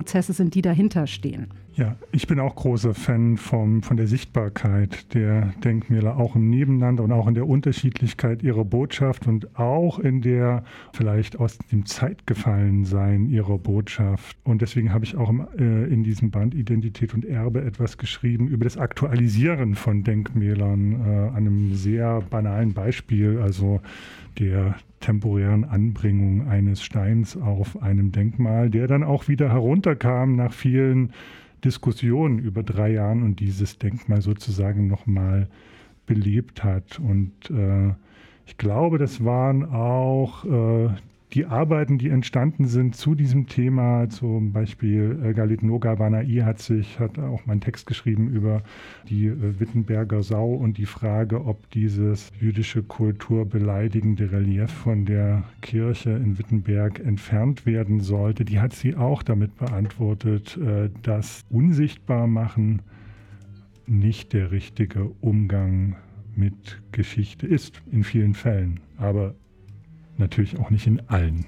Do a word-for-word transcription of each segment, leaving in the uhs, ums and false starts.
Prozesse sind, die dahinter stehen. Ja, ich bin auch großer Fan vom, von der Sichtbarkeit der Denkmäler, auch im Nebeneinander und auch in der Unterschiedlichkeit ihrer Botschaft und auch in der vielleicht aus dem Zeitgefallensein ihrer Botschaft. Und deswegen habe ich auch im, äh, in diesem Band Identität und Erbe etwas geschrieben über das Aktualisieren von Denkmälern äh, an einem sehr banalen Beispiel, also der temporären Anbringung eines Steins auf einem Denkmal, der dann auch wieder herunterkam nach vielen Diskussionen über drei Jahren und dieses Denkmal sozusagen nochmal belebt hat. Und äh, ich glaube, das waren auch äh, die Arbeiten, die entstanden sind zu diesem Thema. Zum Beispiel äh, Galit Noga-Banai hat sich, hat auch mal einen Text geschrieben über die äh, Wittenberger Sau und die Frage, ob dieses jüdische Kultur beleidigende Relief von der Kirche in Wittenberg entfernt werden sollte. Die hat sie auch damit beantwortet, äh, dass Unsichtbarmachen nicht der richtige Umgang mit Geschichte ist, in vielen Fällen. Aber natürlich auch nicht in allen.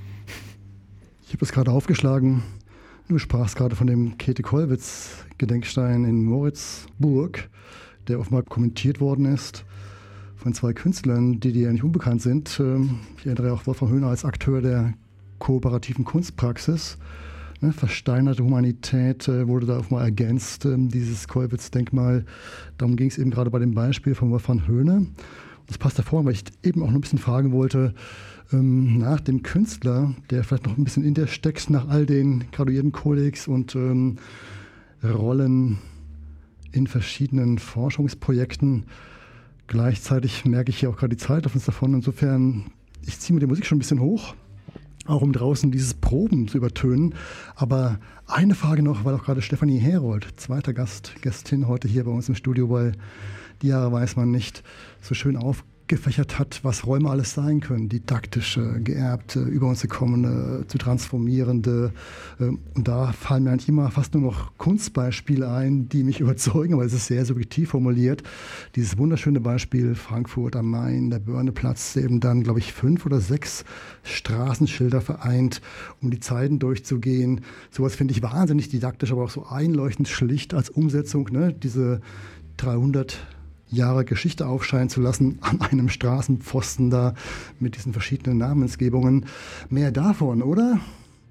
Ich habe das gerade aufgeschlagen. Du sprachst gerade von dem Käthe-Kollwitz-Gedenkstein in Moritzburg, der offenbar kommentiert worden ist von zwei Künstlern, die dir nicht unbekannt sind. Ich erinnere auch Wolfram Höhner als Akteur der kooperativen Kunstpraxis. Versteinerte Humanität wurde da auch mal ergänzt, dieses Kollwitz-Denkmal. Darum ging es eben gerade bei dem Beispiel von Wolfram Höhne. Das passt davor, weil ich eben auch noch ein bisschen fragen wollte, ähm, nach dem Künstler, der vielleicht noch ein bisschen in der steckt, nach all den Graduiertenkollegs und ähm, Rollen in verschiedenen Forschungsprojekten. Gleichzeitig merke ich hier auch gerade die Zeit auf uns davon. Insofern, ich ziehe mir die Musik schon ein bisschen hoch, auch um draußen dieses Proben zu übertönen. Aber eine Frage noch, weil auch gerade Stefanie Herold, zweiter Gast, Gästin heute hier bei uns im Studio bei Die Jahre weiß man nicht, so schön aufgefächert hat, was Räume alles sein können. Didaktische, geerbte, über uns gekommene, zu transformierende. Und da fallen mir eigentlich immer fast nur noch Kunstbeispiele ein, die mich überzeugen, aber es ist sehr subjektiv formuliert. Dieses wunderschöne Beispiel Frankfurt am Main, der Börneplatz, der eben dann, glaube ich, fünf oder sechs Straßenschilder vereint, um die Zeiten durchzugehen. Sowas finde ich wahnsinnig didaktisch, aber auch so einleuchtend schlicht als Umsetzung, ne? Diese dreihundert Jahre Geschichte aufscheinen zu lassen an einem Straßenpfosten da mit diesen verschiedenen Namensgebungen. Mehr davon, oder?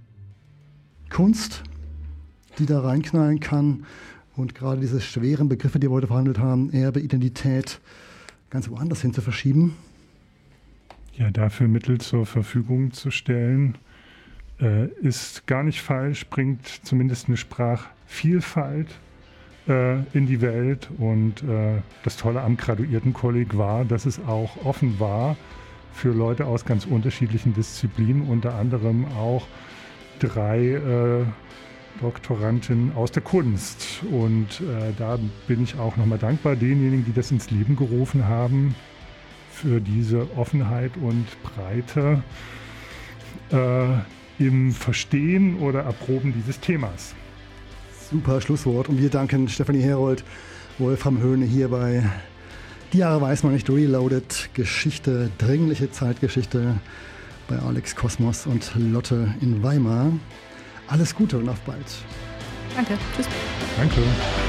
Kunst, die da reinknallen kann und gerade diese schweren Begriffe, die wir heute verhandelt haben, Erbe, Identität, ganz woanders hin zu verschieben. Ja, dafür Mittel zur Verfügung zu stellen, äh, ist gar nicht falsch, bringt zumindest eine Sprachvielfalt in die Welt. Und äh, das Tolle am Graduiertenkolleg war, dass es auch offen war für Leute aus ganz unterschiedlichen Disziplinen, unter anderem auch drei äh, Doktoranden aus der Kunst. Und äh, da bin ich auch nochmal dankbar denjenigen, die das ins Leben gerufen haben, für diese Offenheit und Breite äh, im Verstehen oder Erproben dieses Themas. Super Schlusswort. Und wir danken Stefanie Herold, Wolfram Höhne hier bei Die Jahre weiß man nicht, Reloaded, Geschichte, dringliche Zeitgeschichte bei Alex Kosmos und Lotte in Weimar. Alles Gute und auf bald. Danke. Tschüss. Danke.